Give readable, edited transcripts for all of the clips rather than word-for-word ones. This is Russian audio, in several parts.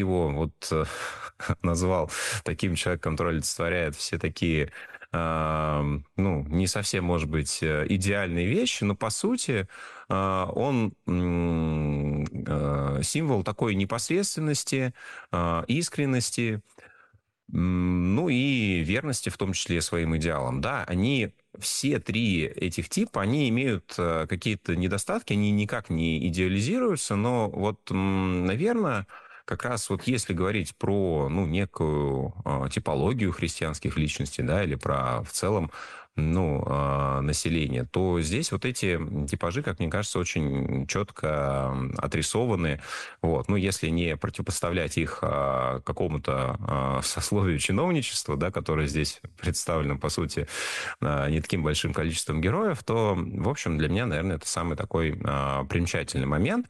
его вот назвал таким человеком, который олицетворяет все такие, ну, не совсем, может быть, идеальные вещи, но по сути он символ такой непосредственности, искренности, ну и верности, в том числе своим идеалам. Да, они все три этих типа, они имеют какие-то недостатки, они никак не идеализируются, но вот, наверное, как раз вот если говорить про, ну, некую типологию христианских личностей, да, или про в целом, ну, население, то здесь вот эти типажи, как мне кажется, очень четко отрисованы. Вот. Ну, если не противопоставлять их какому-то сословию чиновничества, да, которое здесь представлено, по сути, не таким большим количеством героев, то, в общем, для меня, наверное, это самый такой примечательный момент.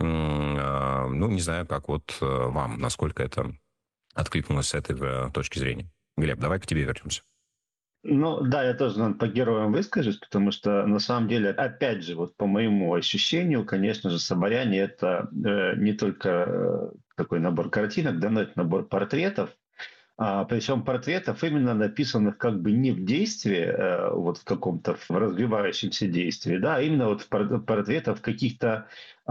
Ну, не знаю, как вот вам, насколько это откликнулось с этой точки зрения. Глеб, давай к тебе вернемся. Ну да, я тоже наверно, по героям выскажусь, потому что на самом деле, опять же, вот по моему ощущению, конечно же, Соборяне это не только такой набор картинок, да, но это набор портретов, причем портретов именно написанных как бы не в действии, вот в каком-то в развивающемся действии, да, а именно вот портретов каких-то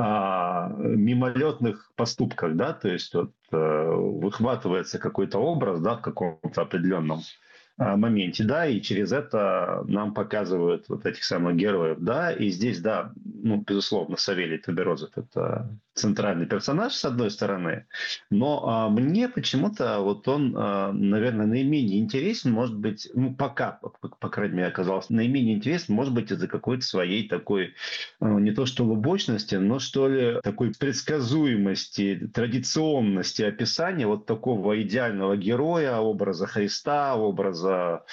мимолетных поступках, да, то есть вот выхватывается какой-то образ, да, в каком-то определенном моменте, да, и через это нам показывают вот этих самых героев, да, и здесь, да, ну, безусловно, Савелий Таберозов – это центральный персонаж, с одной стороны, но мне почему-то вот он, наверное, наименее интересен, может быть, ну, пока, по крайней мере, оказался наименее интересен, может быть, из-за какой-то своей такой, не то что лубочности, но, что ли, такой предсказуемости, традиционности описания вот такого идеального героя, образа Христа, образа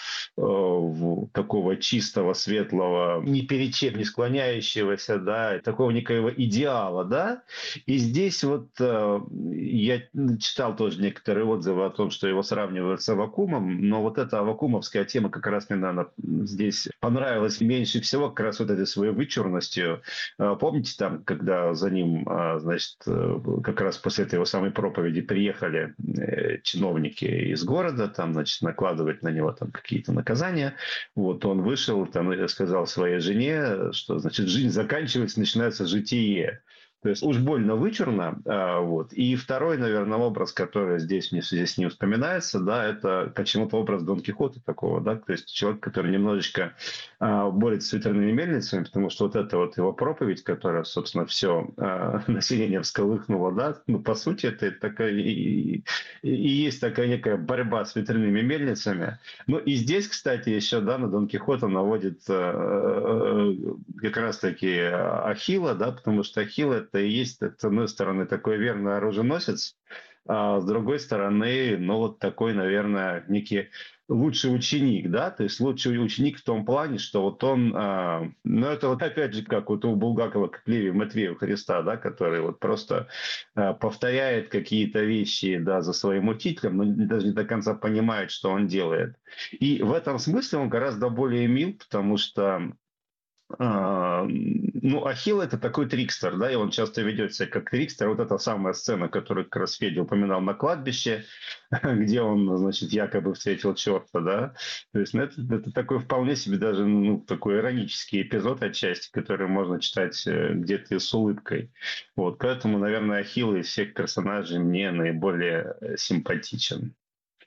такого чистого, светлого, ни перед чем не склоняющегося, да, такого некоего идеала, да. И здесь вот я читал тоже некоторые отзывы о том, что его сравнивают с Аввакумом, но вот эта аввакумовская тема как раз мне, наверное, здесь понравилась меньше всего, как раз вот этой своей вычурностью. Помните там, когда за ним, значит, как раз после этой его самой проповеди приехали чиновники из города, там, значит, накладывать на него там какие-то наказания. Вот он вышел там и сказал своей жене, что, значит, жизнь заканчивается, начинается житие. То есть уж больно вычурно. Вот. И второй, наверное, образ, который здесь мне в связи с ним вспоминается, да, это почему-то образ Дон Кихота такого, да, то есть человек, который немножечко борется с ветряными мельницами, потому что вот эта вот его проповедь, которая, собственно, все население всколыхнуло, да, ну, по сути, это такая и есть такая некая борьба с ветряными мельницами. Ну, и здесь, кстати, еще, да, на Дон Кихота наводит как раз-таки Ахилла, да, потому что Ахилл это и есть, с одной стороны, такой верный оруженосец, а с другой стороны, ну, вот такой, наверное, некий лучший ученик, да, то есть лучший ученик в том плане, что вот он, ну, это вот опять же, как вот у Булгакова, как Левий Матвей у Христа, да, который вот просто повторяет какие-то вещи, да, за своим учителем, но даже не до конца понимает, что он делает. И в этом смысле он гораздо более мил, потому что ну, Ахилл это такой трикстер, да, и он часто ведет себя как трикстер. Вот эта самая сцена, которую как раз Федя упоминал на кладбище, где он, значит, якобы встретил черта, да. То есть, ну, это такой вполне себе даже, ну, такой иронический эпизод отчасти, который можно читать где-то с улыбкой. Вот, поэтому, наверное, Ахилл из всех персонажей мне наиболее симпатичен.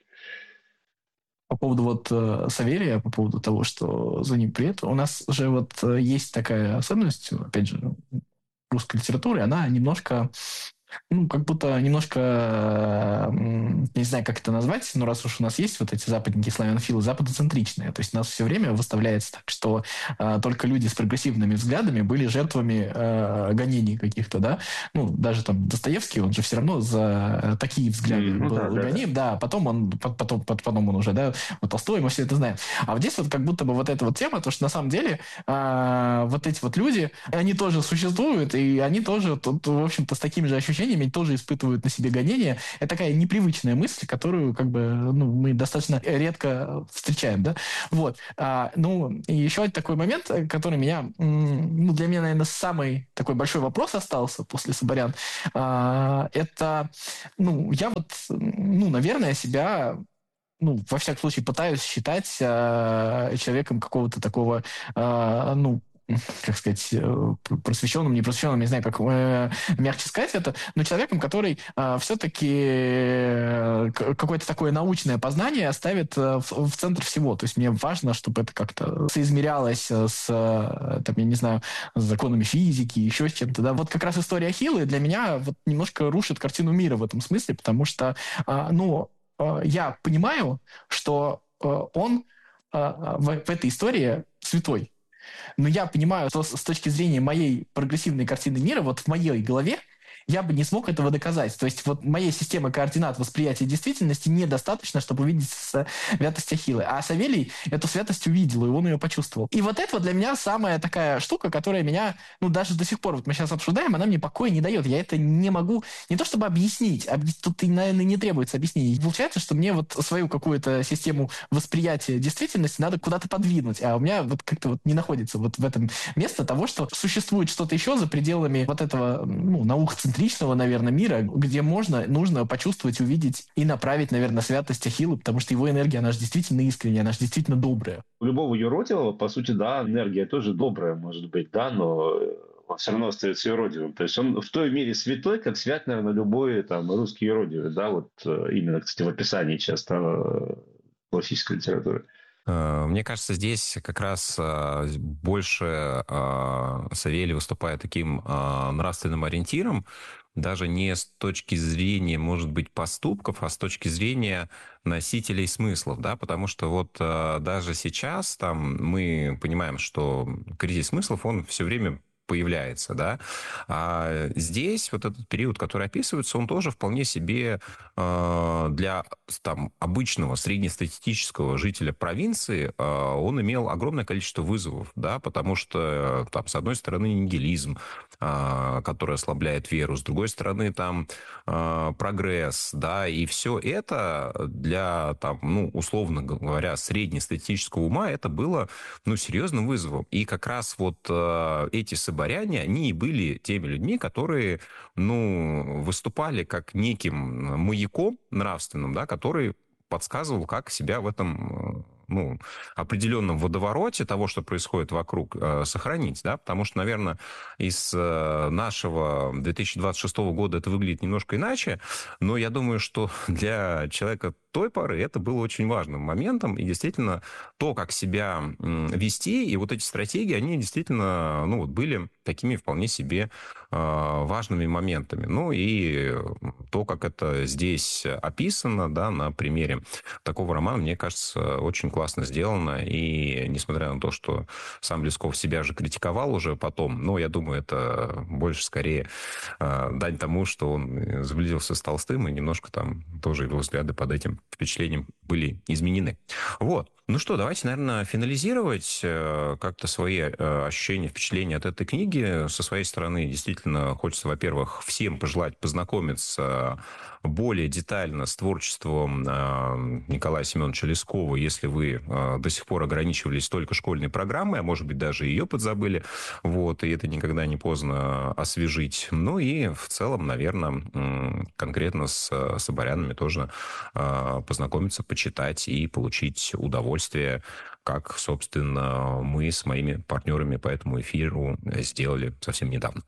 По поводу вот Саверия, по поводу того, что за ним прет, у нас же вот есть такая особенность, опять же, русской литературы, она немножко, ну, как будто немножко, не знаю, как это назвать, но раз уж у нас есть вот эти западники, славянофилы, западоцентричные, то есть у нас все время выставляется так, что только люди с прогрессивными взглядами были жертвами гонений каких-то, да, ну, даже там Достоевский, он же все равно за такие взгляды Ну да, был да, да. гоним, да, потом он уже, да, вот Толстой, мы все это знаем. А вот здесь вот как будто бы вот эта вот тема, то, что на самом деле вот эти вот люди, они тоже существуют, и они тоже, тут, в общем-то, с такими же ощущениями ощущениями, тоже испытывают на себе гонения. Это такая непривычная мысль, которую как бы мы достаточно редко встречаем, да. Вот. И еще такой момент, который для меня, наверное, самый такой большой вопрос остался после Соборян. Это, наверное, себя во всяком случае, пытаюсь считать человеком какого-то такого, как сказать, просвещенным, непросвещенным, не знаю, как мягче сказать это, но человеком, который все-таки какое-то такое научное познание ставит в центр всего. То есть мне важно, чтобы это как-то соизмерялось я не знаю, с законами физики, еще с чем-то. Да? Вот как раз история Ахилла для меня вот немножко рушит картину мира в этом смысле, потому что, я понимаю, что он в этой истории святой. Но я понимаю, что с точки зрения моей прогрессивной картины мира, вот в моей голове, я бы не смог этого доказать. То есть вот моей системы координат восприятия действительности недостаточно, чтобы увидеть святость Ахилла. А Савелий эту святость увидел, и он ее почувствовал. И вот это вот для меня самая такая штука, которая меня, даже до сих пор, вот мы сейчас обсуждаем, она мне покоя не дает. Я это не могу, не то чтобы объяснить, тут, наверное, не требуется объяснений. Получается, что мне вот свою какую-то систему восприятия действительности надо куда-то подвинуть, а у меня вот как-то вот не находится вот в этом место того, что существует что-то еще за пределами вот этого, наукоцентричного, наверное, мира, где нужно почувствовать, увидеть и направить, наверное, святость Ахилла, потому что его энергия, она же действительно искренняя, она же действительно добрая. У любого юродивого, по сути, да, энергия тоже добрая, может быть, да, но он все равно остается юродивым. То есть он в той мере святой, как свят, наверное, любой там русский юродивый, да, вот именно, кстати, в описании часто классической литературы. Мне кажется, здесь как раз больше Савелий выступает таким нравственным ориентиром, даже не с точки зрения, может быть, поступков, а с точки зрения носителей смыслов, да, потому что вот даже сейчас там мы понимаем, что кризис смыслов, он все время появляется, да. А здесь вот этот период, который описывается, он тоже вполне себе для там обычного среднестатистического жителя провинции он имел огромное количество вызовов, да, потому что там, с одной стороны, нигилизм, который ослабляет веру, с другой стороны, там прогресс, да, и все это для, там, условно говоря, среднестатистического ума это было, серьезным вызовом. И как раз вот эти соборяне, они и были теми людьми, которые, выступали как неким маяком нравственным, да, который подсказывал, как себя в этом определенном водовороте того, что происходит вокруг, сохранить, да, потому что, наверное, из нашего 2026 года это выглядит немножко иначе, но я думаю, что для человека той поры это было очень важным моментом, и действительно то, как себя вести, и вот эти стратегии, они действительно, были такими вполне себе важными моментами. И то, как это здесь описано, да, на примере такого романа, мне кажется, очень классно сделано, и несмотря на то, что сам Лесков себя же критиковал уже потом, но я думаю, это больше скорее дань тому, что он сблизился с Толстым, и немножко там тоже его взгляды под этим впечатлением были изменены. Вот. Ну что, давайте, наверное, финализировать как-то свои ощущения, впечатления от этой книги. Со своей стороны, действительно, хочется, во-первых, всем пожелать познакомиться более детально с творчеством Николая Семеновича Лескова, если вы до сих пор ограничивались только школьной программой, а может быть, даже ее подзабыли. Вот, и это никогда не поздно освежить. И в целом, наверное, конкретно с соборянами тоже познакомиться, почитать и получить удовольствие, как, собственно, мы с моими партнерами по этому эфиру сделали совсем недавно.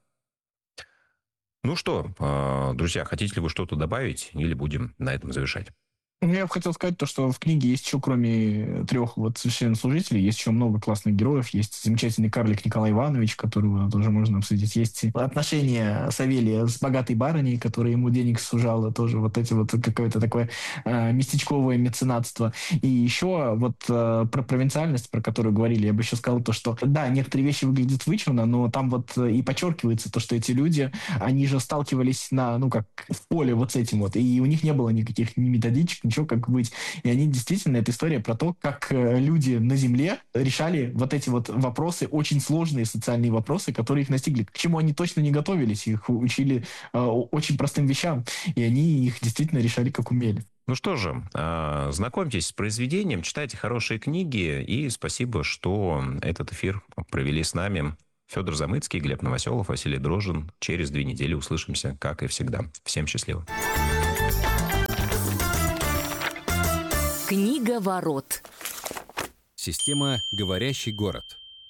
Ну что, друзья, хотите ли вы что-то добавить или будем на этом завершать? Я бы хотел сказать то, что в книге есть еще, кроме 3 священнослужителей, есть еще много классных героев. Есть замечательный карлик Николай Иванович, которого тоже можно обсудить. Есть отношения Савелия с богатой барыней, которая ему денег сужала. Тоже вот эти вот какое-то такое местечковое меценатство. И еще вот про провинциальность, про которую говорили, я бы еще сказал то, что да, некоторые вещи выглядят вычурно, но там вот и подчеркивается то, что эти люди, они же сталкивались в поле вот с этим вот. И у них не было никаких ни методичек, ничего, как быть. И они действительно, это история про то, как люди на Земле решали вот эти вот вопросы, очень сложные социальные вопросы, которые их настигли, к чему они точно не готовились, их учили очень простым вещам, и они их действительно решали, как умели. Ну что же, знакомьтесь с произведением, читайте хорошие книги, и спасибо, что этот эфир провели с нами. Федор Замыцкий, Глеб Новоселов, Василий Дрожжин. Через 2 недели услышимся, как и всегда. Всем счастливо. Книга ворот. Система «Говорящий город».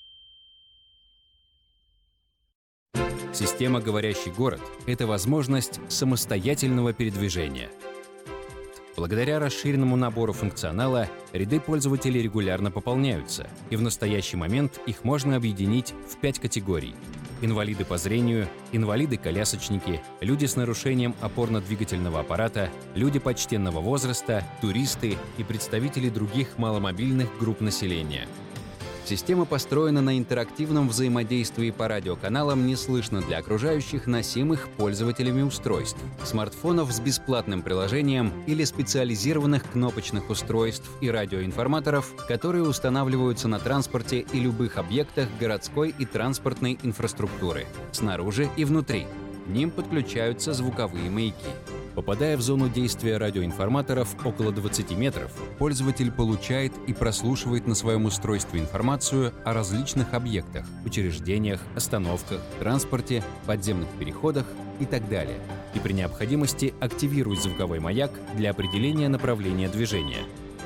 Система «Говорящий город» — это возможность самостоятельного передвижения. Благодаря расширенному набору функционала ряды пользователей регулярно пополняются, и в настоящий момент их можно объединить в 5 категорий: инвалиды по зрению, инвалиды-колясочники, люди с нарушением опорно-двигательного аппарата, люди почтенного возраста, туристы и представители других маломобильных групп населения. Система построена на интерактивном взаимодействии по радиоканалам неслышно для окружающих, носимых пользователями устройств, смартфонов с бесплатным приложением или специализированных кнопочных устройств и радиоинформаторов, которые устанавливаются на транспорте и любых объектах городской и транспортной инфраструктуры, снаружи и внутри. К ним подключаются звуковые маяки. Попадая в зону действия радиоинформаторов около 20 метров, пользователь получает и прослушивает на своем устройстве информацию о различных объектах, учреждениях, остановках, транспорте, подземных переходах и так далее. И при необходимости активирует звуковой маяк для определения направления движения.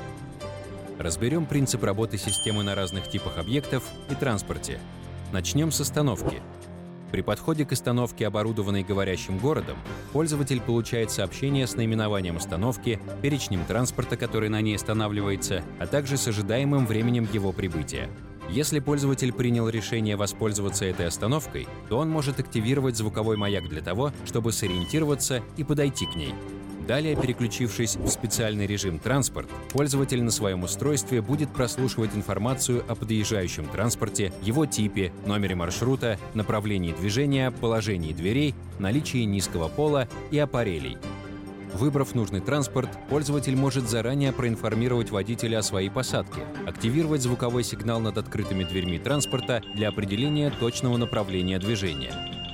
Разберем принцип работы системы на разных типах объектов и транспорте. Начнем с остановки. При подходе к остановке, оборудованной говорящим городом, пользователь получает сообщение с наименованием остановки, перечнем транспорта, который на ней останавливается, а также с ожидаемым временем его прибытия. Если пользователь принял решение воспользоваться этой остановкой, то он может активировать звуковой маяк для того, чтобы сориентироваться и подойти к ней. Далее, переключившись в специальный режим «Транспорт», пользователь на своем устройстве будет прослушивать информацию о подъезжающем транспорте, его типе, номере маршрута, направлении движения, положении дверей, наличии низкого пола и аппарелей. Выбрав нужный транспорт, пользователь может заранее проинформировать водителя о своей посадке, активировать звуковой сигнал над открытыми дверьми транспорта для определения точного направления движения.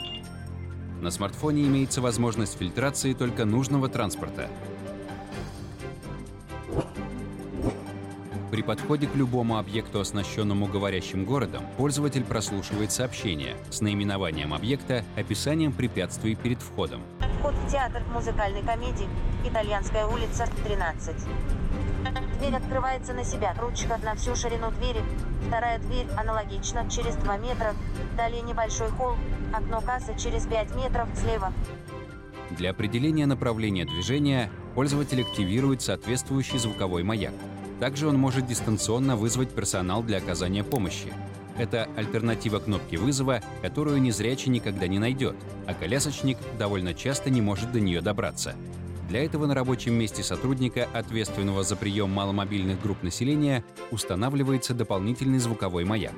На смартфоне имеется возможность фильтрации только нужного транспорта. При подходе к любому объекту, оснащенному говорящим городом, пользователь прослушивает сообщение с наименованием объекта, описанием препятствий перед входом. Вход в театр музыкальной комедии «Итальянская улица, 13». Дверь открывается на себя, ручка на всю ширину двери. Вторая дверь аналогично, через 2 метра. Далее небольшой холл, окно кассы через 5 метров слева. Для определения направления движения пользователь активирует соответствующий звуковой маяк. Также он может дистанционно вызвать персонал для оказания помощи. Это альтернатива кнопки вызова, которую незрячий никогда не найдет, а колясочник довольно часто не может до нее добраться. Для этого на рабочем месте сотрудника, ответственного за прием маломобильных групп населения, устанавливается дополнительный звуковой маяк.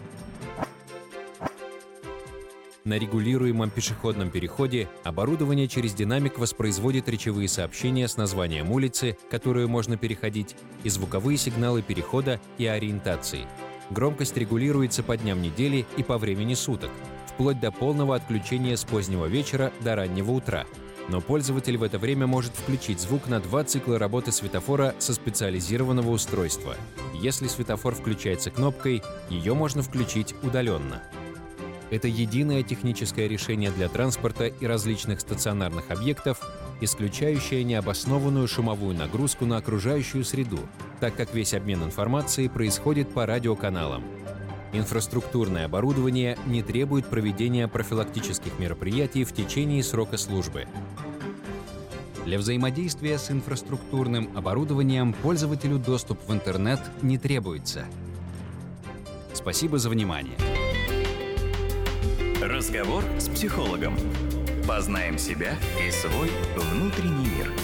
На регулируемом пешеходном переходе оборудование через динамик воспроизводит речевые сообщения с названием улицы, которую можно переходить, и звуковые сигналы перехода и ориентации. Громкость регулируется по дням недели и по времени суток, вплоть до полного отключения с позднего вечера до раннего утра. Но пользователь в это время может включить звук на 2 цикла работы светофора со специализированного устройства. Если светофор включается кнопкой, ее можно включить удаленно. Это единое техническое решение для транспорта и различных стационарных объектов, исключающее необоснованную шумовую нагрузку на окружающую среду, так как весь обмен информацией происходит по радиоканалам. Инфраструктурное оборудование не требует проведения профилактических мероприятий в течение срока службы. Для взаимодействия с инфраструктурным оборудованием пользователю доступ в интернет не требуется. Спасибо за внимание. Разговор с психологом. Познаем себя и свой внутренний мир.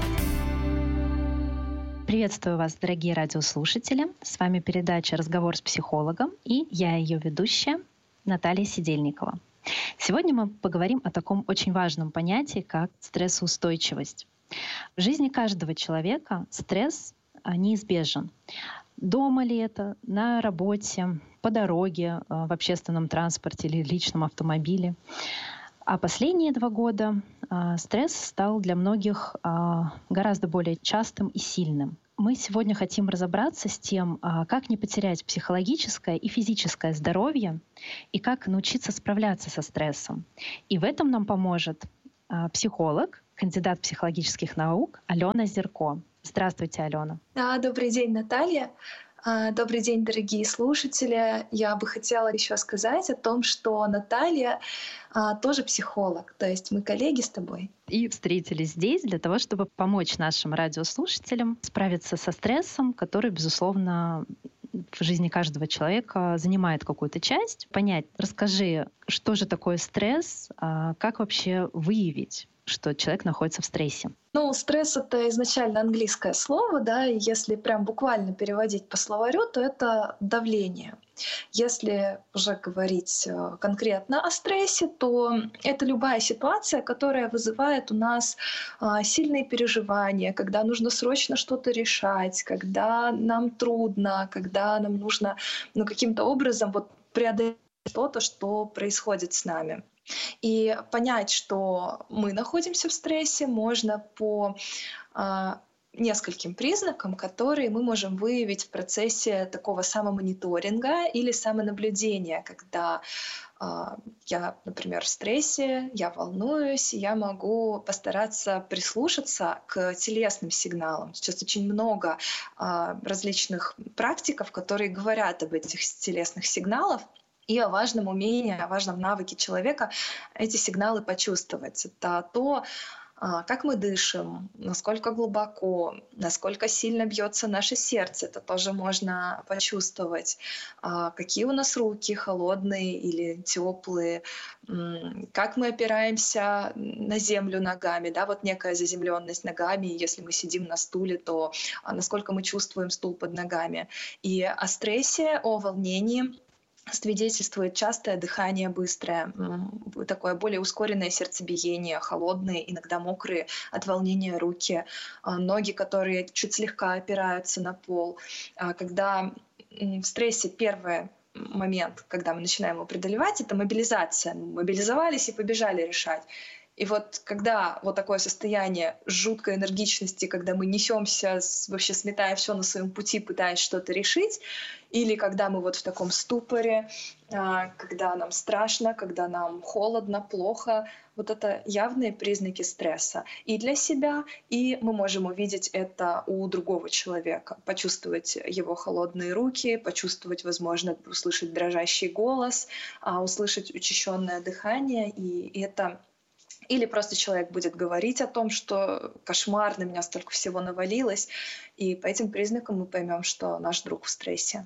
Приветствую вас, дорогие радиослушатели. С вами передача «Разговор с психологом» и я ее ведущая Наталья Сидельникова. Сегодня мы поговорим о таком очень важном понятии, как стрессоустойчивость. В жизни каждого человека стресс неизбежен. Дома ли это, на работе, по дороге, в общественном транспорте или личном автомобиле. А последние 2 года стресс стал для многих гораздо более частым и сильным. Мы сегодня хотим разобраться с тем, как не потерять психологическое и физическое здоровье и как научиться справляться со стрессом. И в этом нам поможет психолог, кандидат психологических наук Алена Зерко. Здравствуйте, Алена. Да, добрый день, Наталья. Добрый день, дорогие слушатели. Я бы хотела еще сказать о том, что Наталья тоже психолог, то есть мы коллеги с тобой. И встретились здесь для того, чтобы помочь нашим радиослушателям справиться со стрессом, который, безусловно, в жизни каждого человека занимает какую-то часть. Понять, расскажи, что же такое стресс, как вообще выявить, что человек находится в стрессе? Стресс — это изначально английское слово, да, и если прям буквально переводить по словарю, то это давление. Если уже говорить конкретно о стрессе, то это любая ситуация, которая вызывает у нас сильные переживания, когда нужно срочно что-то решать, когда нам трудно, когда нам нужно каким-то образом преодолеть что-то, что происходит с нами. И понять, что мы находимся в стрессе, можно по нескольким признакам, которые мы можем выявить в процессе такого самомониторинга или самонаблюдения, когда я, например, в стрессе, я волнуюсь, я могу постараться прислушаться к телесным сигналам. Сейчас очень много различных практиков, которые говорят об этих телесных сигналах, и о важном умении, о важном навыке человека эти сигналы почувствовать. Это то, как мы дышим, насколько глубоко, насколько сильно бьется наше сердце. Это тоже можно почувствовать. Какие у нас руки, холодные или теплые, как мы опираемся на землю ногами, да, некая заземленность ногами. Если мы сидим на стуле, то насколько мы чувствуем стул под ногами. И о стрессе, о волнении свидетельствует частое дыхание быстрое, такое более ускоренное сердцебиение, холодные, иногда мокрые от волнения руки, ноги, которые чуть слегка опираются на пол. Когда в стрессе первый момент, когда мы начинаем его преодолевать, это мобилизация. Мы мобилизовались и побежали решать. И когда такое состояние жуткой энергичности, когда мы несемся, вообще сметая все на своем пути, пытаясь что-то решить, или когда мы в таком ступоре, когда нам страшно, когда нам холодно, плохо, это явные признаки стресса и для себя, и мы можем увидеть это у другого человека, почувствовать его холодные руки, почувствовать, возможно, услышать дрожащий голос, услышать учащенное дыхание, и это... Или просто человек будет говорить о том, что кошмар, на меня столько всего навалилось. И по этим признакам мы поймем, что наш друг в стрессе.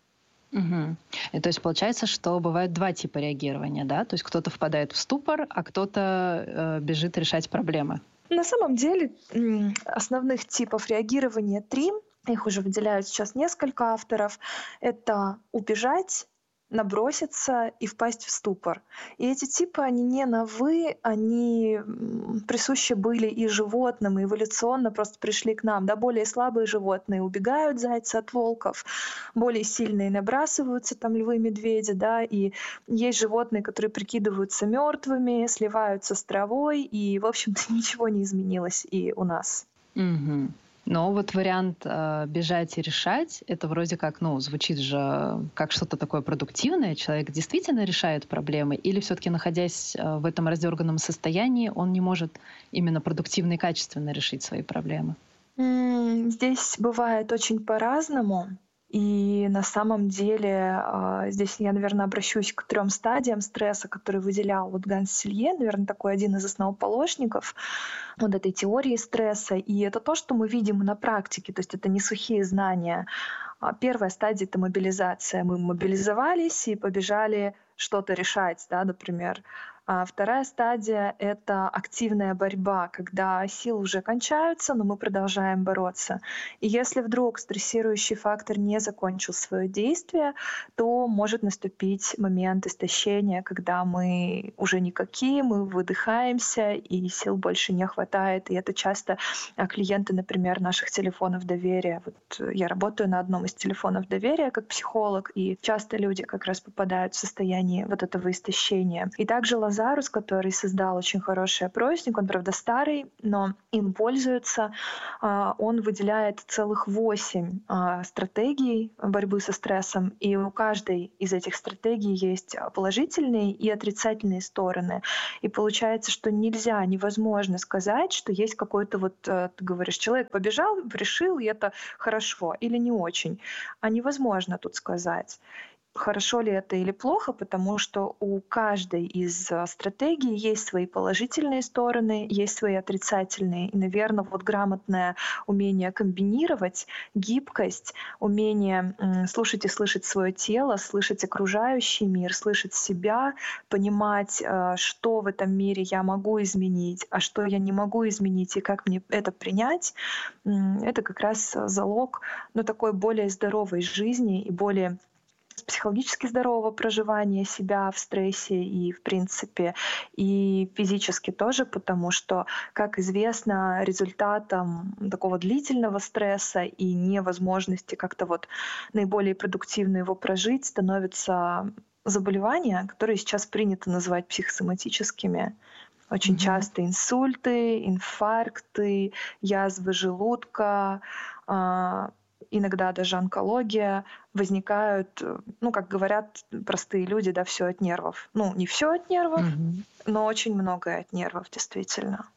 Угу. И то есть получается, что бывают 2 типа реагирования, да? То есть кто-то впадает в ступор, а кто-то бежит решать проблемы. На самом деле основных типов реагирования 3. Их уже выделяют сейчас несколько авторов. Это убежать, наброситься и впасть в ступор. И эти типы, они не новы, они присущи были и животным, и эволюционно просто пришли к нам. Да, более слабые животные убегают, зайцы, от волков, более сильные набрасываются, львы, медведи, да, и есть животные, которые прикидываются мертвыми, сливаются с травой, и, в общем-то, ничего не изменилось и у нас. Угу. Но вариант бежать и решать, это вроде как, звучит же как что-то такое продуктивное. Человек действительно решает проблемы, или все-таки, находясь в этом раздерганном состоянии, он не может именно продуктивно и качественно решить свои проблемы? Здесь бывает очень по-разному. И на самом деле здесь я, наверное, обращусь к 3 стадиям стресса, которые выделял Ганс Силье, наверное, такой один из основоположников этой теории стресса. И это то, что мы видим на практике, то есть это не сухие знания. Первая стадия — это мобилизация. Мы мобилизовались и побежали что-то решать, да, например, А вторая стадия — это активная борьба, когда силы уже кончаются, но мы продолжаем бороться. И если вдруг стрессирующий фактор не закончил свое действие, то может наступить момент истощения, когда мы уже никакие, мы выдыхаемся, и сил больше не хватает. И это часто клиенты, например, наших телефонов доверия. Вот я работаю на одном из телефонов доверия как психолог, и часто люди как раз попадают в состояние вот этого истощения. И также Лазарус, который создал очень хороший опросник, он, правда, старый, но им пользуются. Он выделяет целых 8 стратегий борьбы со стрессом, и у каждой из этих стратегий есть положительные и отрицательные стороны. И получается, что невозможно сказать, что есть какой-то вот, ты говоришь, человек побежал, решил, и это хорошо или не очень. А невозможно тут сказать, хорошо ли это или плохо, потому что у каждой из стратегий есть свои положительные стороны, есть свои отрицательные. И, наверное, вот грамотное умение комбинировать, гибкость, умение слушать и слышать свое тело, слышать окружающий мир, слышать себя, понимать, что в этом мире я могу изменить, а что я не могу изменить, и как мне это принять, это как раз залог, такой более здоровой жизни и более психологически здорового проживания себя в стрессе и, в принципе, и физически тоже, потому что, как известно, результатом такого длительного стресса и невозможности как-то вот наиболее продуктивно его прожить становятся заболевания, которые сейчас принято называть психосоматическими. Очень часто инсульты, инфаркты, язвы желудка, иногда даже онкология возникают, как говорят простые люди, да, все от нервов. Не все от нервов, но очень многое от нервов, действительно.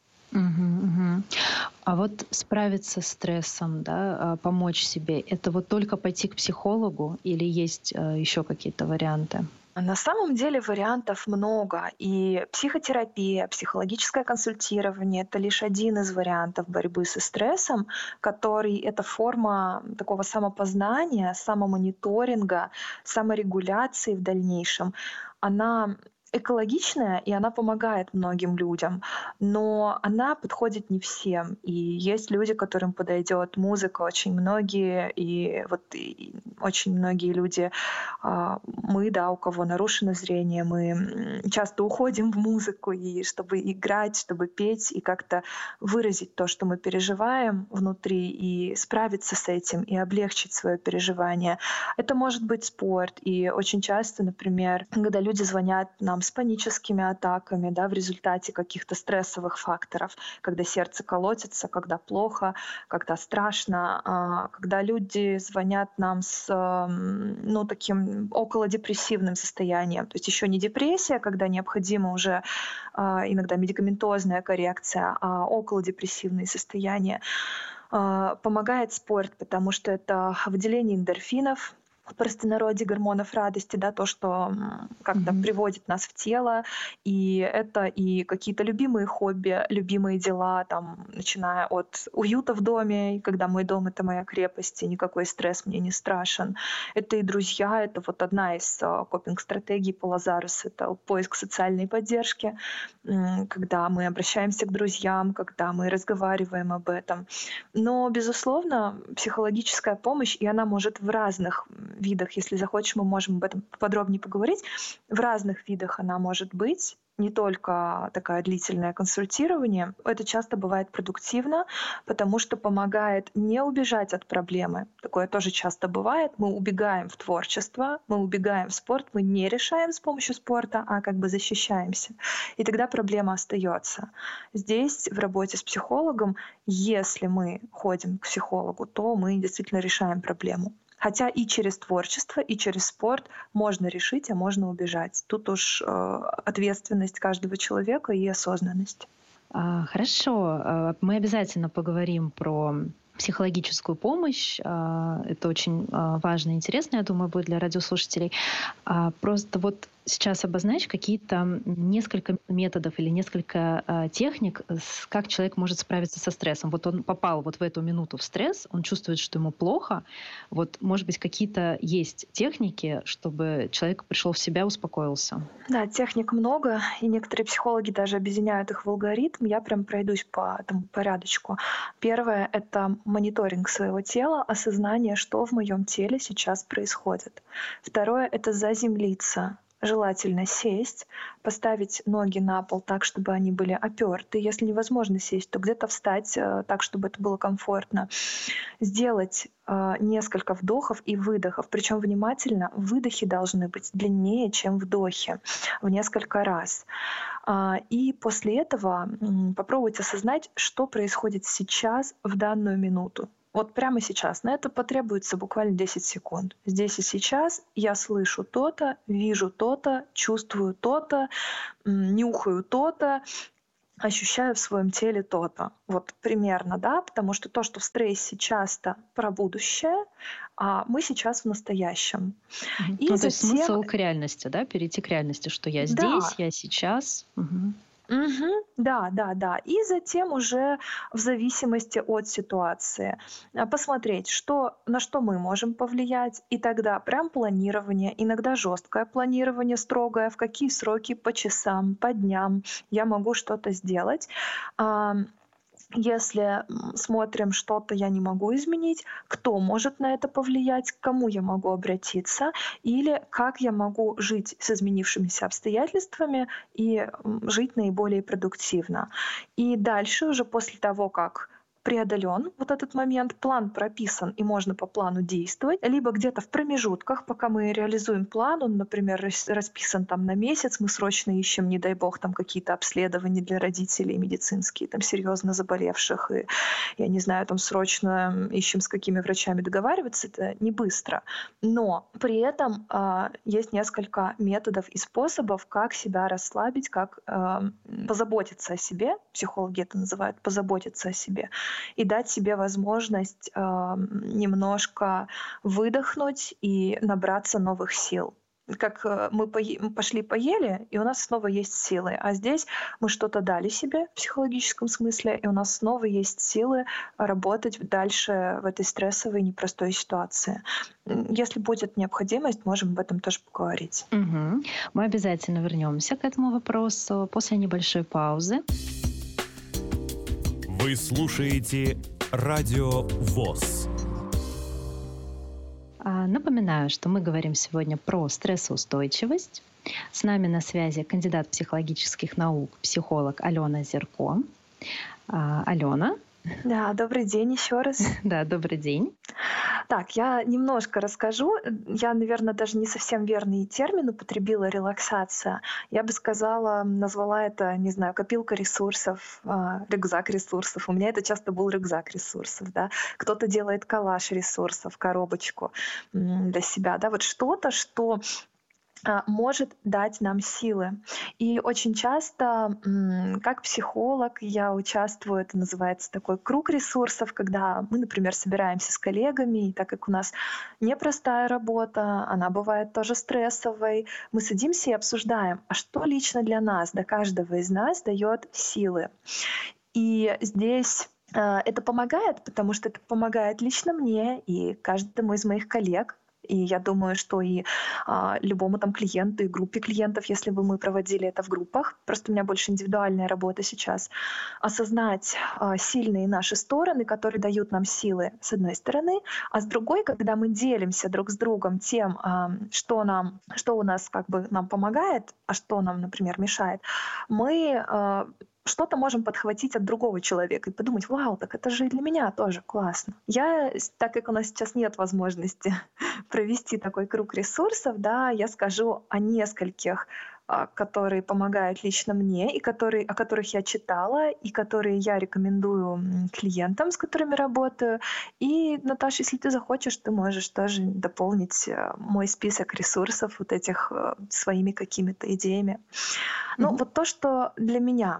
А вот справиться с стрессом, да, помочь себе, это вот только пойти к психологу или есть еще какие-то варианты? На самом деле вариантов много, и психотерапия, психологическое консультирование — это лишь один из вариантов борьбы со стрессом, который — это форма такого самопознания, самомониторинга, саморегуляции в дальнейшем. Она экологичная, и она помогает многим людям, но она подходит не всем. И есть люди, которым подойдет музыка, очень многие, и очень многие люди, мы, да, у кого нарушено зрение, мы часто уходим в музыку, и чтобы играть, чтобы петь, и как-то выразить то, что мы переживаем внутри, и справиться с этим, и облегчить свое переживание. Это может быть спорт, и очень часто, например, когда люди звонят нам с паническими атаками, да, в результате каких-то стрессовых факторов, когда сердце колотится, когда плохо, когда страшно, когда люди звонят нам с таким околодепрессивным состоянием, то есть еще не депрессия, когда необходима уже иногда медикаментозная коррекция, а околодепрессивные состояния. Помогает спорт, потому что это выделение эндорфинов, в простонародье гормонов радости, да, то, что как-то приводит нас в тело, и это и какие-то любимые хобби, любимые дела, там, начиная от уюта в доме, и когда мой дом — это моя крепость, и никакой стресс мне не страшен. Это и друзья, это вот одна из копинг-стратегий по Лазарусу, это поиск социальной поддержки, когда мы обращаемся к друзьям, когда мы разговариваем об этом. Но, безусловно, психологическая помощь, и она может в разных видах, если захочешь, мы можем об этом подробнее поговорить. В разных видах она может быть, не только такое длительное консультирование. Это часто бывает продуктивно, потому что помогает не убежать от проблемы. Такое тоже часто бывает. Мы убегаем в творчество, мы убегаем в спорт, мы не решаем с помощью спорта, а как бы защищаемся. И тогда проблема остается. Здесь в работе с психологом, если мы ходим к психологу, то мы действительно решаем проблему. Хотя и через творчество, и через спорт можно решить, а можно убежать. Тут уж ответственность каждого человека и осознанность. Хорошо. Мы обязательно поговорим про психологическую помощь. Это очень важно и интересно, я думаю, будет для радиослушателей. Просто вот сейчас обозначь какие-то несколько методов или несколько техник, как человек может справиться со стрессом. Вот он попал вот в эту минуту в стресс, он чувствует, что ему плохо. Вот, может быть, какие-то есть техники, чтобы человек пришел в себя, успокоился? Да, техник много, и некоторые психологи даже объединяют их в алгоритм. Я прям пройдусь по этому порядочку. Первое — это мониторинг своего тела, осознание, что в моем теле сейчас происходит. Второе — это заземлиться. Желательно сесть, поставить ноги на пол так, чтобы они были оперты. Если невозможно сесть, то где-то встать так, чтобы это было комфортно. Сделать несколько вдохов и выдохов. Причем внимательно, выдохи должны быть длиннее, чем вдохи, в несколько раз. И после этого попробовать осознать, что происходит сейчас в данную минуту. Вот прямо сейчас. На это потребуется буквально 10 секунд. Здесь и сейчас я слышу то-то, вижу то-то, чувствую то-то, нюхаю то-то, ощущаю в своем теле то-то. Вот примерно, да, потому что то, что в стрессе часто про будущее, а мы сейчас в настоящем. И то затем... есть смысл к реальности, да, перейти к реальности, что я здесь, я сейчас. Да. И затем уже в зависимости от ситуации посмотреть, на что мы можем повлиять. И тогда прям планирование, иногда жесткое планирование, строгое, в какие сроки, по часам, по дням я могу что-то сделать. Если смотрим, что-то я не могу изменить, кто может на это повлиять, к кому я могу обратиться, или как я могу жить с изменившимися обстоятельствами и жить наиболее продуктивно. И дальше уже после того, как преодолен вот этот момент, план прописан и можно по плану действовать, либо где-то в промежутках, пока мы реализуем план, он, например, расписан там на месяц, мы срочно ищем, не дай бог, там какие-то обследования для родителей медицинские, там серьезно заболевших, и, я не знаю, там срочно ищем, с какими врачами договариваться, это не быстро. Но при этом есть несколько методов и способов, как себя расслабить, как позаботиться о себе, психологи это называют позаботиться о себе, и дать себе возможность немножко выдохнуть и набраться новых сил. Как мы пошли поели, и у нас снова есть силы. А здесь мы что-то дали себе в психологическом смысле, и у нас снова есть силы работать дальше в этой стрессовой непростой ситуации. Если будет необходимость, можем об этом тоже поговорить. Мы обязательно вернемся к этому вопросу после небольшой паузы. Вы слушаете Радио ВОС. Напоминаю, что мы говорим сегодня про стрессоустойчивость. С нами на связи кандидат психологических наук, психолог Алена Зерко. Алена. Да, добрый день еще раз. Да, добрый день. Так, я немножко расскажу. Я, наверное, даже не совсем верный термин употребила — релаксация. Я бы сказала, назвала это, не знаю, копилка ресурсов, рюкзак ресурсов. У меня это часто был рюкзак ресурсов, да. Кто-то делает коллаж ресурсов, коробочку для себя, да. Вот что-то, что может дать нам силы. И очень часто, как психолог, я участвую, это называется такой круг ресурсов, когда мы, например, собираемся с коллегами, и так как у нас непростая работа, она бывает тоже стрессовой, мы садимся и обсуждаем, а что лично для нас, для каждого из нас дает силы. И здесь это помогает, потому что это помогает лично мне и каждому из моих коллег. И я думаю, что и любому там клиенту, и группе клиентов, если бы мы проводили это в группах, просто у меня больше индивидуальная работа сейчас, осознать сильные наши стороны, которые дают нам силы, с одной стороны, а с другой, когда мы делимся друг с другом тем, что у нас как бы нам помогает, а что нам, например, мешает, мы что-то можем подхватить от другого человека и подумать: вау, так это же и для меня тоже классно. Так как у нас сейчас нет возможности провести такой круг ресурсов, да, я скажу о нескольких, которые помогают лично мне, и о которых я читала, и которые я рекомендую клиентам, с которыми работаю. И, Наташа, если ты захочешь, ты можешь тоже дополнить мой список ресурсов вот этих своими какими-то идеями. Ну, вот то, что для меня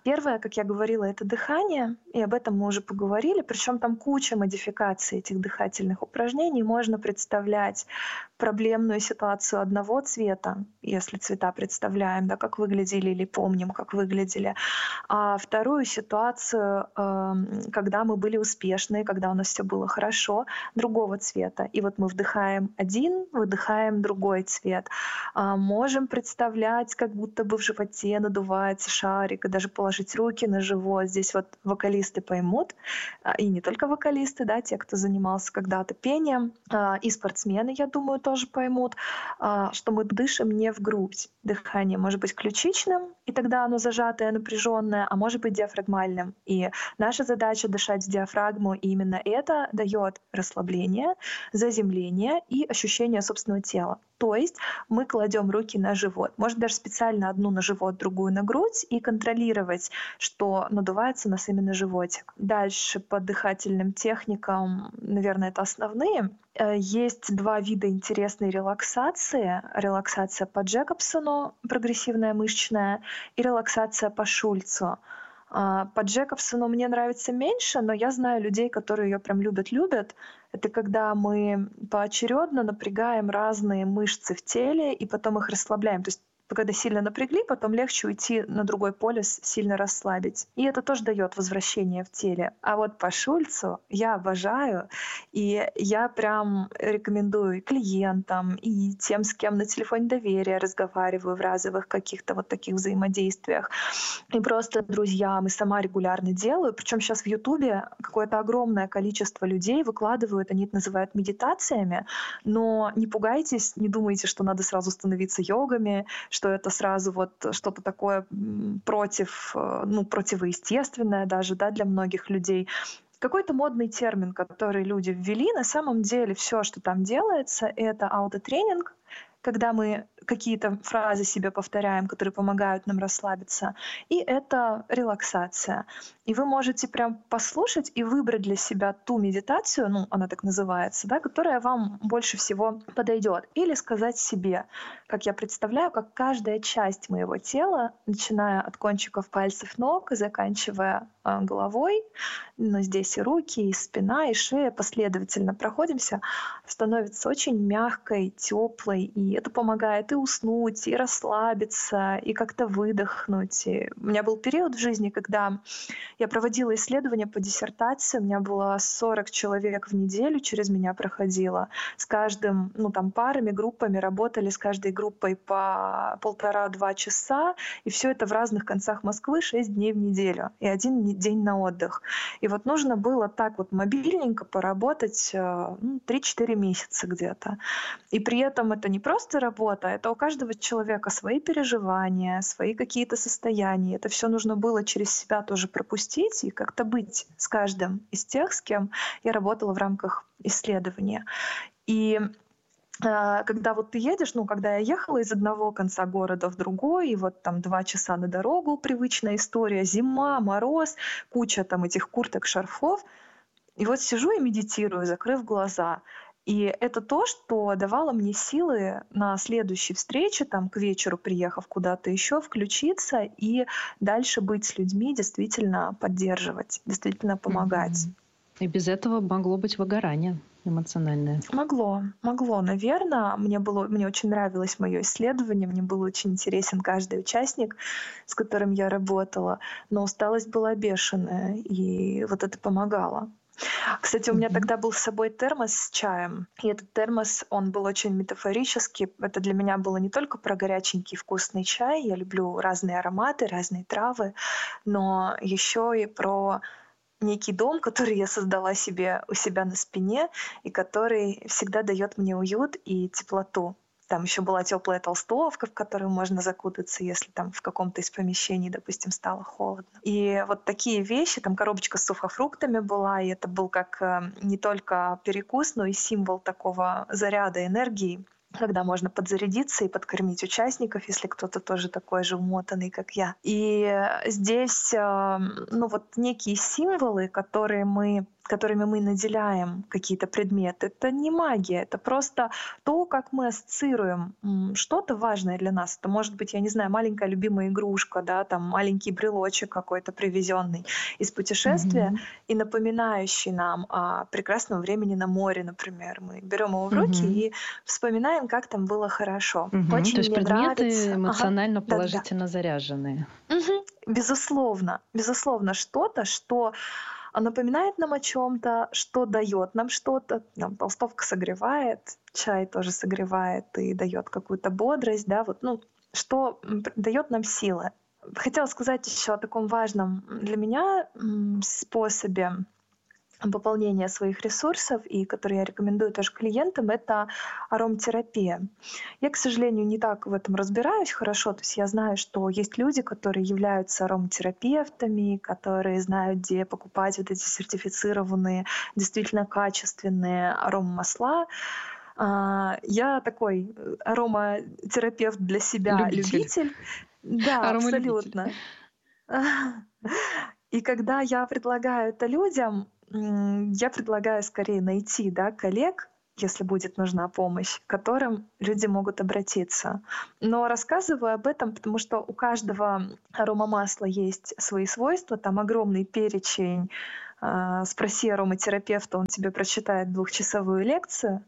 Первое, как я говорила, это дыхание, и об этом мы уже поговорили, причем там куча модификаций этих дыхательных упражнений. Можно представлять проблемную ситуацию одного цвета, если цвета представляем, да, как выглядели или помним, как выглядели, а вторую ситуацию, когда мы были успешны, когда у нас все было хорошо, другого цвета. И вот мы вдыхаем один, выдыхаем другой цвет. Можем представлять, как будто бы в животе надувается шарик, и даже положить руки на живот. Здесь вот вокалисты поймут, и не только вокалисты, да, те, кто занимался когда-то пением, и спортсмены, я думаю, тоже поймут, что мы дышим не в грудь. Дыхание может быть ключичным, и тогда оно зажатое, напряженное, а может быть диафрагмальным. И наша задача дышать в диафрагму, и именно это дает расслабление, заземление и ощущение собственного тела. То есть мы кладем руки на живот. Может даже специально одну на живот, другую на грудь и контролировать, что надувается у нас именно животик. Дальше по дыхательным техникам, наверное, это основные. Есть два вида интересной релаксации. Релаксация по Джекобсону, прогрессивная мышечная, и релаксация по Шульцу. По Джекобсону мне нравится меньше, но я знаю людей, которые ее прям любят. Это когда мы поочередно напрягаем разные мышцы в теле и потом их расслабляем. То есть когда сильно напрягли, потом легче уйти на другой полюс, сильно расслабить. И это тоже дает возвращение в теле. А вот по Шульцу я обожаю, и я прям рекомендую и клиентам, и тем, с кем на телефоне доверия разговариваю в разовых каких-то вот таких взаимодействиях, и просто друзьям, и сама регулярно делаю. Причем сейчас в Ютубе какое-то огромное количество людей выкладывают, они это называют медитациями, но не пугайтесь, не думайте, что надо сразу становиться йогами, что это сразу вот что-то такое противоестественное даже, да, для многих людей. Какой-то модный термин, который люди ввели, на самом деле все, что там делается, это аутотренинг, когда мы какие-то фразы себе повторяем, которые помогают нам расслабиться, и это релаксация. И вы можете прям послушать и выбрать для себя ту медитацию, она так называется, да, которая вам больше всего подойдет. Или сказать себе, как я представляю, как каждая часть моего тела, начиная от кончиков пальцев ног и заканчивая головой, но здесь и руки, и спина, и шея, последовательно проходимся, становится очень мягкой, теплой, и это помогает и уснуть, и расслабиться, и как-то выдохнуть. И у меня был период в жизни, когда я проводила исследования по диссертации, у меня было 40 человек в неделю через меня проходило. С каждым, парами, группами работали, с каждой группой по 1,5-2 часа, и все это в разных концах Москвы 6 дней в неделю, и 1 день на отдых. И вот нужно было так вот мобильненько поработать 3-4 месяца где-то. И при этом это не просто работа, это у каждого человека свои переживания, свои какие-то состояния. Это все нужно было через себя тоже пропустить и как-то быть с каждым из тех, с кем я работала в рамках исследования. И когда вот ты едешь, когда я ехала из одного конца города в другой, и вот там 2 часа на дорогу, привычная история, зима, мороз, куча там этих курток, шарфов, и вот сижу и медитирую, закрыв глаза. И это то, что давало мне силы на следующей встрече, к вечеру приехав куда-то еще, включиться и дальше быть с людьми, действительно поддерживать, действительно помогать. И без этого могло быть выгорание эмоциональное. Могло, наверное. Мне очень нравилось мое исследование, мне был очень интересен каждый участник, с которым я работала, но усталость была бешеная, и вот это помогало. Кстати, у меня тогда был с собой термос с чаем, и этот термос, он был очень метафорический. Это для меня было не только про горяченький вкусный чай, я люблю разные ароматы, разные травы, но еще и про некий дом, который я создала себе у себя на спине, и который всегда дает мне уют и теплоту. Там еще была теплая толстовка, в которую можно закутаться, если там в каком-то из помещений, допустим, стало холодно. И вот такие вещи, там коробочка с сухофруктами была, и это был как не только перекус, но и символ такого заряда энергии, когда можно подзарядиться и подкормить участников, если кто-то тоже такой же умотанный, как я. И здесь, некие символы, которые мы которыми мы наделяем какие-то предметы, это не магия, это просто то, как мы ассоциируем что-то важное для нас. Это может быть, я не знаю, маленькая любимая игрушка, да, там маленький брелочек какой-то привезенный из путешествия и напоминающий нам о прекрасном времени на море, например. Мы берем его в руки и вспоминаем, как там было хорошо. Очень То есть мне предметы нравится. эмоционально Да-да. положительно заряженные. Безусловно, безусловно, что-то, что напоминает нам о чем-то, что дает нам что-то. Нам толстовка согревает, чай тоже согревает и дает какую-то бодрость, да, вот, ну, что дает нам силы. Хотела сказать еще о таком важном для меня способе пополнения своих ресурсов, и который я рекомендую тоже клиентам, это ароматерапия. Я, к сожалению, не так в этом разбираюсь хорошо, то есть я знаю, что есть люди, которые являются ароматерапевтами, которые знают, где покупать вот эти сертифицированные, действительно качественные аромамасла. Я такой ароматерапевт для себя, любитель. Да, абсолютно. И когда я предлагаю это людям, я предлагаю скорее найти, да, коллег, если будет нужна помощь, к которым люди могут обратиться. Но рассказываю об этом, потому что у каждого аромамасла есть свои свойства, там огромный перечень. Спроси ароматерапевта, он тебе прочитает 2-часовую лекцию.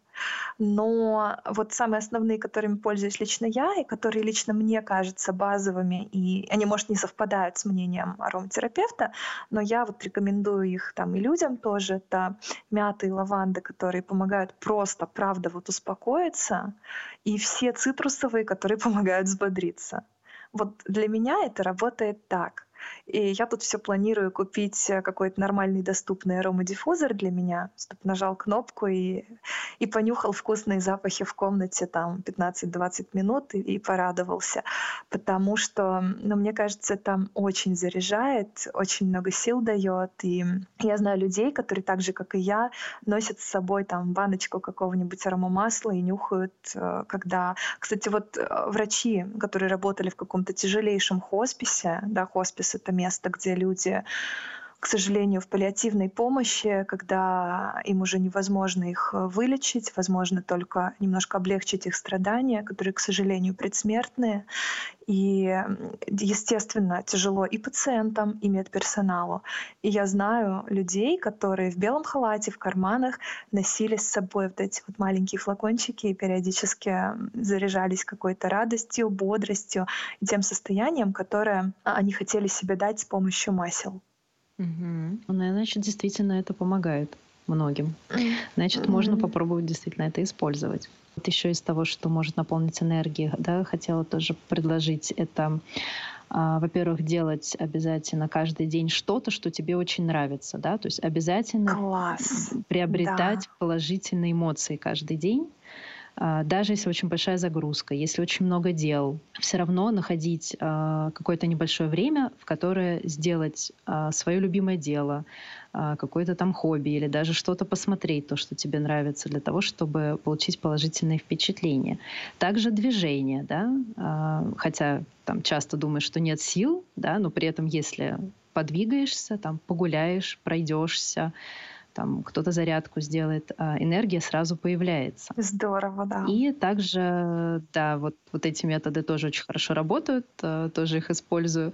Но вот самые основные, которыми пользуюсь лично я, и которые лично мне кажутся базовыми, и они, может, не совпадают с мнением ароматерапевта, но я вот рекомендую их там и людям тоже. Это мята и лаванда, которые помогают просто, правда, вот успокоиться, и все цитрусовые, которые помогают взбодриться. Вот для меня это работает так. И я тут все планирую купить какой-то нормальный доступный аромадиффузор для меня, чтобы нажал кнопку и понюхал вкусные запахи в комнате там 15-20 минут и порадовался. Потому что, ну, мне кажется, это очень заряжает, очень много сил дает. И я знаю людей, которые так же, как и я, носят с собой там баночку какого-нибудь аромамасла и нюхают, когда... Кстати, вот врачи, которые работали в каком-то тяжелейшем хосписе, да, хоспис — это место, где люди, к сожалению, в паллиативной помощи, когда им уже невозможно их вылечить, возможно только немножко облегчить их страдания, которые, к сожалению, предсмертные. И, естественно, тяжело и пациентам, и медперсоналу. И я знаю людей, которые в белом халате, в карманах носили с собой вот эти вот маленькие флакончики и периодически заряжались какой-то радостью, бодростью и тем состоянием, которое они хотели себе дать с помощью масел. Значит, действительно это помогает многим. Значит, можно попробовать действительно это использовать. Вот еще из того, что может наполнить энергией, да, хотела тоже предложить это, во-первых, делать обязательно каждый день что-то, что тебе очень нравится, да, то есть обязательно приобретать положительные эмоции каждый день. Даже если очень большая загрузка, если очень много дел, все равно находить какое-то небольшое время, в которое сделать свое любимое дело, какое-то там хобби или даже что-то посмотреть, то, что тебе нравится, для того, чтобы получить положительные впечатления. Также движение, да, хотя там часто думаешь, что нет сил, да, но при этом если подвигаешься, там, погуляешь, пройдешься, там кто-то зарядку сделает, энергия сразу появляется. Здорово, да. И также, да, вот эти методы тоже очень хорошо работают, тоже их использую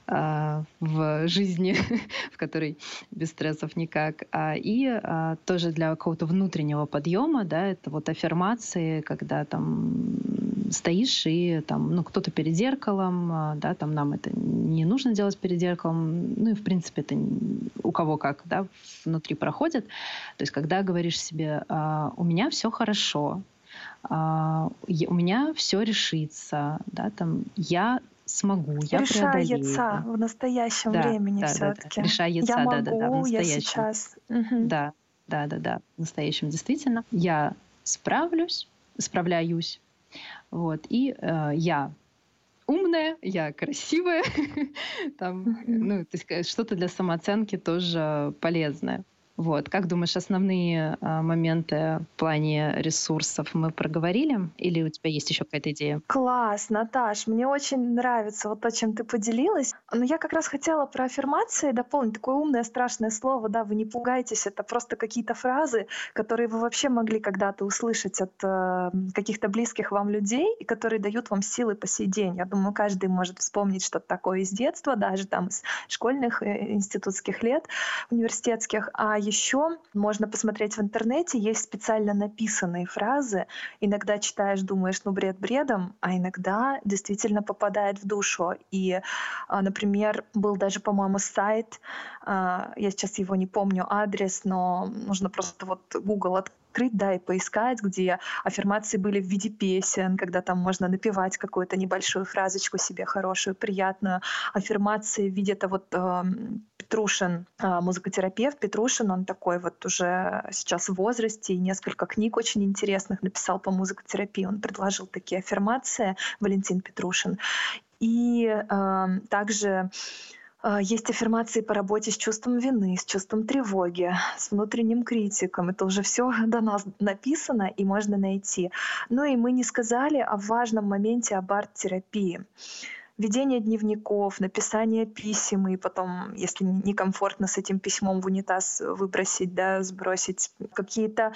в жизни, в которой без стрессов никак. И тоже для какого-то внутреннего подъема, да, это вот аффирмации, когда там стоишь и там, ну, кто-то перед зеркалом, да, там нам это не нужно делать перед зеркалом, ну и в принципе это у кого как, да, внутри проходит. То есть когда говоришь себе, у меня все хорошо, у меня все решится, да, там, я смогу, я преодолею. Решается в настоящем времени все-таки. Решается, я могу, в настоящем. Я сейчас. Да, в настоящем действительно. Я справляюсь, вот, и я умная, я красивая, там, ну, то есть что-то для самооценки тоже полезное. Вот. Как думаешь, основные моменты в плане ресурсов мы проговорили? Или у тебя есть еще какая-то идея? Класс, Наташ, мне очень нравится вот то, чем ты поделилась. Но я как раз хотела про аффирмации дополнить. Такое умное, страшное слово, да, вы не пугайтесь, это просто какие-то фразы, которые вы вообще могли когда-то услышать от каких-то близких вам людей, и которые дают вам силы по сей день. Я думаю, каждый может вспомнить что-то такое из детства, даже там из школьных, институтских лет, университетских. А еще можно посмотреть в интернете, есть специально написанные фразы. Иногда читаешь, думаешь, ну бред бредом, а иногда действительно попадает в душу. И, например, был даже, по-моему, сайт, я сейчас его не помню адрес, но нужно просто вот Google открыть, да, и поискать, где аффирмации были в виде песен, когда там можно напевать какую-то небольшую фразочку себе хорошую, приятную. Аффирмации в виде это вот Петрушин, музыкотерапевт Петрушин, он такой вот уже сейчас в возрасте, и несколько книг очень интересных написал по музыкотерапии. Он предложил такие аффирмации, Валентин Петрушин. И также есть аффирмации по работе с чувством вины, с чувством тревоги, с внутренним критиком. Это уже все до нас написано и можно найти. Ну и мы не сказали о важном моменте об арт-терапии. Ведение дневников, написание писем, и потом, если некомфортно с этим письмом в унитаз выбросить, да, сбросить. Какие-то,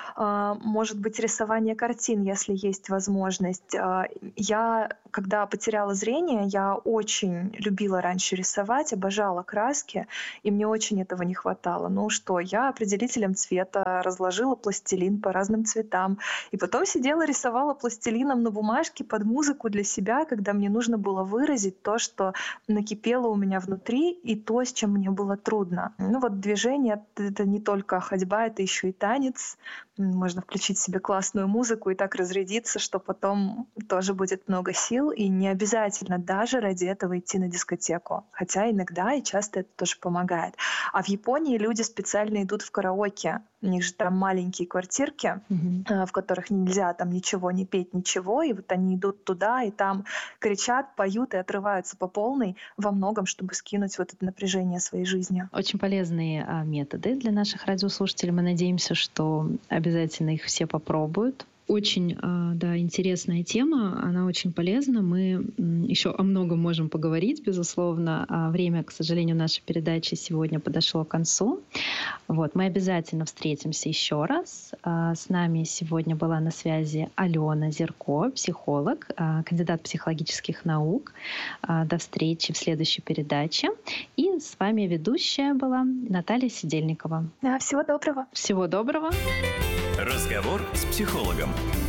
может быть, рисование картин, если есть возможность. Я, когда потеряла зрение, я очень любила раньше рисовать, обожала краски, и мне очень этого не хватало. Ну что, я определителем цвета разложила пластилин по разным цветам, и потом сидела, рисовала пластилином на бумажке под музыку для себя, когда мне нужно было выразить то, что накипело у меня внутри, и то, с чем мне было трудно. Ну вот движение — это не только ходьба, это еще и танец. Можно включить себе классную музыку и так разрядиться, что потом тоже будет много сил, и не обязательно даже ради этого идти на дискотеку. Хотя иногда и часто это тоже помогает. А в Японии люди специально идут в караоке. У них же там маленькие квартирки, в которых нельзя там ничего не петь, ничего. И вот они идут туда, и там кричат, поют и отрываются по полной во многом, чтобы скинуть вот это напряжение своей жизни. Очень полезные методы для наших радиослушателей. Мы надеемся, что обязательно их все попробуют. Очень да, интересная тема, она очень полезна. Мы еще о многом можем поговорить, безусловно. Время, к сожалению, нашей передачи сегодня подошло к концу. Вот, мы обязательно встретимся еще раз. С нами сегодня была на связи Алена Зерко, психолог, кандидат психологических наук. До встречи в следующей передаче. И с вами ведущая была Наталья Сидельникова. Всего доброго. Всего доброго. Разговор с психологом.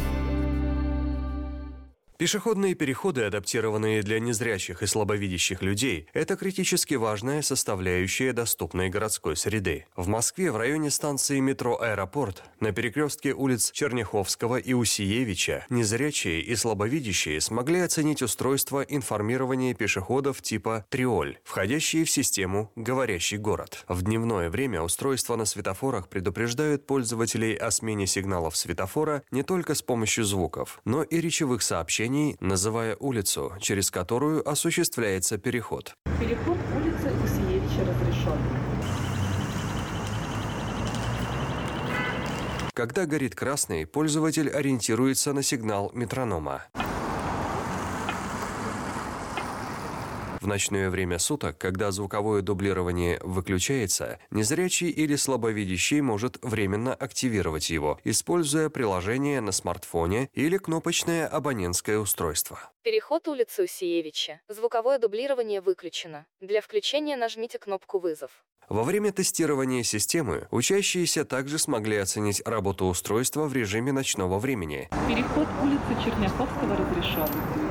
Пешеходные переходы, адаптированные для незрячих и слабовидящих людей, это критически важная составляющая доступной городской среды. В Москве в районе станции метро «Аэропорт» на перекрестке улиц Черняховского и Усиевича незрячие и слабовидящие смогли оценить устройство информирования пешеходов типа «Триоль», входящие в систему «Говорящий город». В дневное время устройства на светофорах предупреждают пользователей о смене сигналов светофора не только с помощью звуков, но и речевых сообщений, называя улицу, через которую осуществляется переход. Переход улицы Усиевича разрешен. Когда горит красный, пользователь ориентируется на сигнал метронома. В ночное время суток, когда звуковое дублирование выключается, незрячий или слабовидящий может временно активировать его, используя приложение на смартфоне или кнопочное абонентское устройство. Переход улицы Усиевича. Звуковое дублирование выключено. Для включения нажмите кнопку «Вызов». Во время тестирования системы учащиеся также смогли оценить работу устройства в режиме ночного времени. Переход улицы Черняховского разрешен.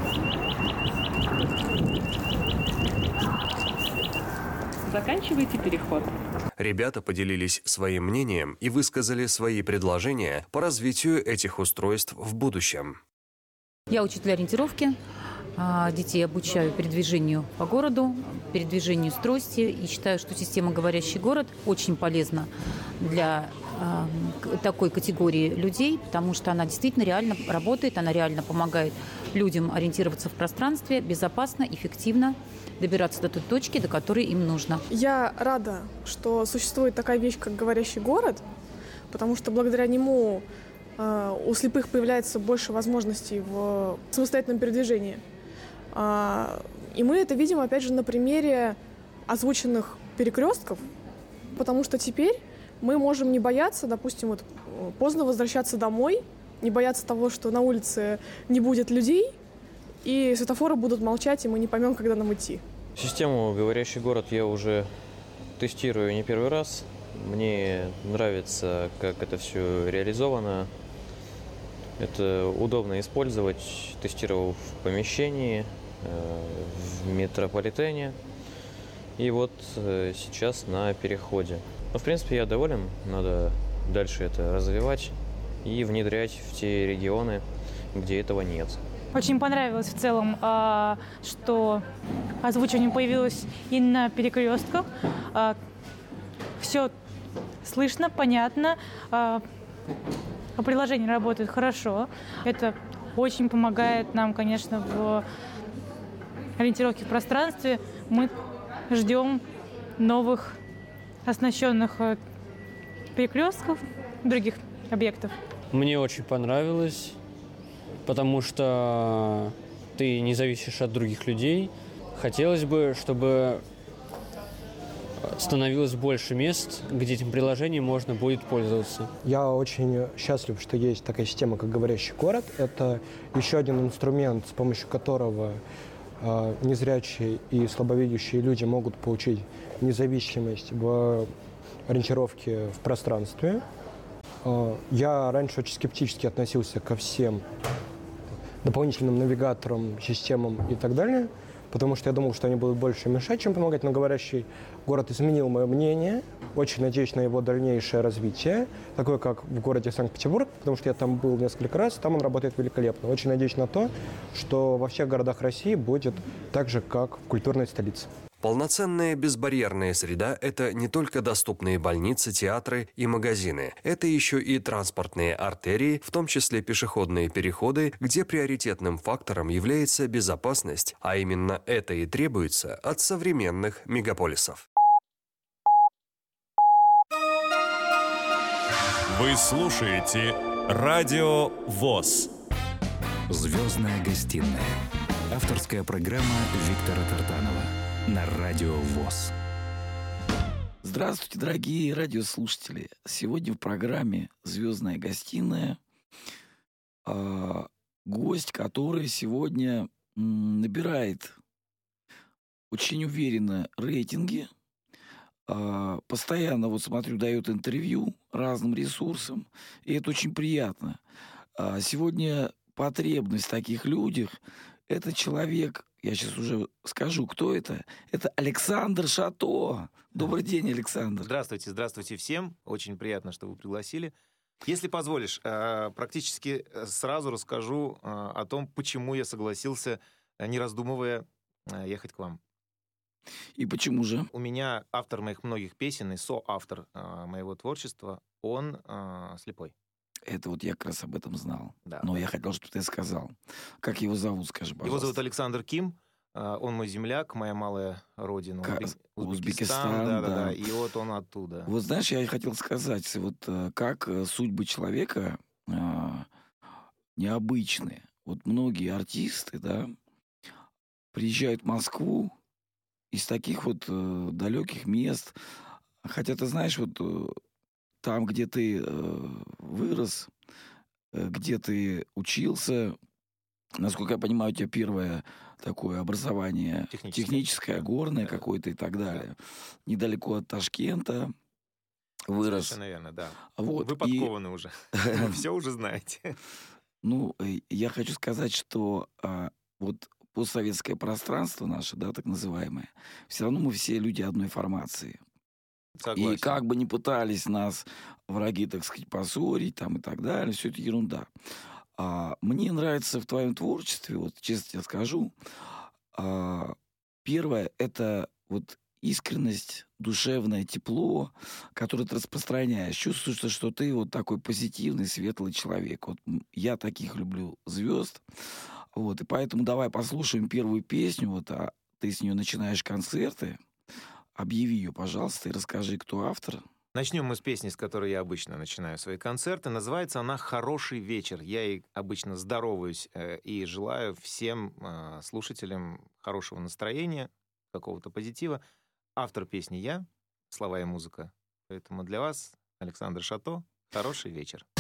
Заканчивайте переход. Ребята поделились своим мнением и высказали свои предложения по развитию этих устройств в будущем. Я учитель ориентировки. Детей обучаю передвижению по городу, передвижению с трости. И считаю, что система «Говорящий город» очень полезна для такой категории людей, потому что она действительно реально работает, она реально помогает людям ориентироваться в пространстве безопасно, эффективно, добираться до той точки, до которой им нужно. Я рада, что существует такая вещь, как говорящий город, потому что благодаря нему у слепых появляется больше возможностей в самостоятельном передвижении. И мы это видим, опять же, на примере озвученных перекрестков, потому что теперь мы можем не бояться, допустим, вот поздно возвращаться домой, не бояться того, что на улице не будет людей, и светофоры будут молчать, и мы не поймем, когда нам идти. Систему «Говорящий город» я уже тестирую не первый раз. Мне нравится, как это все реализовано. Это удобно использовать. Тестировал в помещении, в метрополитене. И вот сейчас на переходе. Но, в принципе, я доволен. Надо дальше это развивать и внедрять в те регионы, где этого нет. Очень понравилось в целом, что озвучивание появилось и на перекрестках. Все слышно, понятно. Приложение работает хорошо. Это очень помогает нам, конечно, в ориентировке в пространстве. Мы ждем новых оснащенных перекрестков, других объектов. Мне очень понравилось, потому что ты не зависишь от других людей. Хотелось бы, чтобы становилось больше мест, где этим приложением можно будет пользоваться. Я очень счастлив, что есть такая система, как «Говорящий город». Это еще один инструмент, с помощью которого незрячие и слабовидящие люди могут получить независимость в ориентировке в пространстве. Я раньше очень скептически относился ко всем дополнительным навигаторам, системам и так далее, потому что я думал, что они будут больше мешать, чем помогать. Но «Говорящий город» изменил мое мнение. Очень надеюсь на его дальнейшее развитие, такое как в городе Санкт-Петербург, потому что я там был несколько раз, там он работает великолепно. Очень надеюсь на то, что во всех городах России будет так же, как в культурной столице. Полноценная безбарьерная среда – это не только доступные больницы, театры и магазины. Это еще и транспортные артерии, в том числе пешеходные переходы, где приоритетным фактором является безопасность, а именно это и требуется от современных мегаполисов. Вы слушаете Радио ВОС. «Звездная гостиная». Авторская программа Виктора Тартанова на Радио ВОС. Здравствуйте, дорогие радиослушатели. Сегодня в программе «Звездная гостиная» гость, который сегодня набирает очень уверенно рейтинги. Постоянно, вот смотрю, дает интервью разным ресурсам, и это очень приятно. Сегодня потребность в таких людях – это человек, я сейчас уже скажу, кто это. Это Александр Шато. Добрый день, Александр. Здравствуйте всем. Очень приятно, что вы пригласили. Если позволишь, практически сразу расскажу о том, почему я согласился, не раздумывая, ехать к вам. И почему же? У меня автор моих многих песен и соавтор моего творчества, он слепой. Это вот я как раз об этом знал. Да. Но я хотел, чтобы ты сказал. Как его зовут, скажи, пожалуйста. Его зовут Александр Ким. Он мой земляк, моя малая родина. Узбекистан, да. И вот он оттуда. Вот знаешь, я хотел сказать, вот как судьбы человека необычные. Вот многие артисты, да, приезжают в Москву из таких вот далеких мест. Хотя, ты знаешь, вот там, где ты вырос, где ты учился, насколько я понимаю, у тебя первое такое образование техническое, горное какое-то и так далее. Недалеко от Ташкента вырос. Совершенно верно, да. Вот. Вы подкованы уже. Вы все уже знаете. Ну, я хочу сказать, что вот постсоветское пространство наше, да, так называемое, все равно мы все люди одной формации. Согласен. И как бы ни пытались нас враги, так сказать, поссорить там и так далее, все это ерунда. Мне нравится в твоем творчестве, вот честно тебе скажу, первое, это вот искренность, душевное тепло, которое ты распространяешь. Чувствуется, что ты вот такой позитивный, светлый человек. Вот я таких люблю звезд. Вот, и поэтому давай послушаем первую песню. Вот, а ты с нее начинаешь концерты. Объяви ее, пожалуйста, и расскажи, кто автор. Начнем мы с песни, с которой я обычно начинаю свои концерты. Называется она «Хороший вечер». Я ей обычно здороваюсь и желаю всем слушателям хорошего настроения, какого-то позитива. Автор песни я, слова и музыка. Поэтому для вас, Александр Шато, «Хороший вечер».